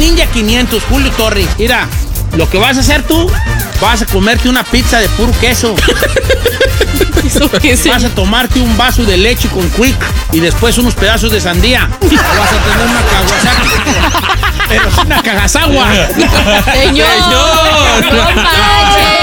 Ninja 500, Julio Torres. Mira, lo que vas a hacer tú, vas a comerte una pizza de puro queso. ¿Eso qué es? Vas a tomarte un vaso de leche con Quick y después unos pedazos de sandía. O vas a tener una Kawasaki. Pero es una Kagasawa. Señor, no manches.